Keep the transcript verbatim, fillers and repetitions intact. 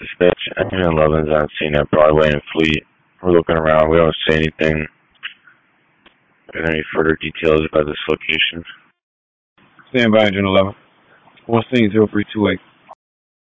Dispatch, Engine eleven's on scene at Broadway and Fleet. We're looking around. We don't see anything. Any further details about this location? Stand by, Engine eleven. One scene zero three two eight.